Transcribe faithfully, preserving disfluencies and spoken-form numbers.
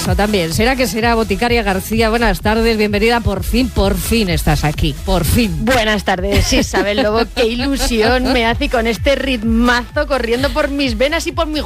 eso también. Será que será, Boticaria García. Buenas tardes, bienvenida. Por fin, por fin estás aquí. Por fin. Buenas tardes, Isabel Lobo. Qué ilusión me hace con este ritmazo corriendo por mis venas y por mi